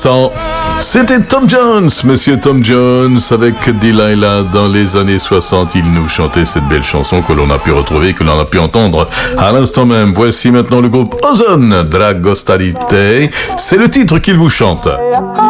C'était Tom Jones, monsieur Tom Jones, avec Delilah dans les années 60. Il nous chantait cette belle chanson que l'on a pu retrouver, que l'on a pu entendre à l'instant même. Voici maintenant le groupe Ozone, Dragostalite. C'est le titre qu'il vous chante.